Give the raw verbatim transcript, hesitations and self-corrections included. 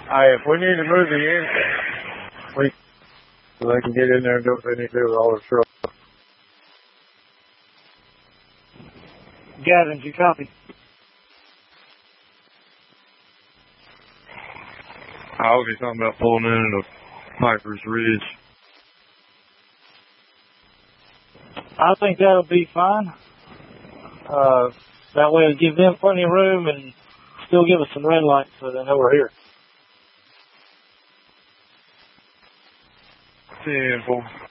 I, if we need to move the engine, we, so they can get in there and do what they need to do with all their trucks. Gavin, did you copy? I was just talking about pulling into Piper's Ridge. I think that'll be fine. Uh, that way it'll give them plenty of room and still give us some red lights so they know we're here. ten four.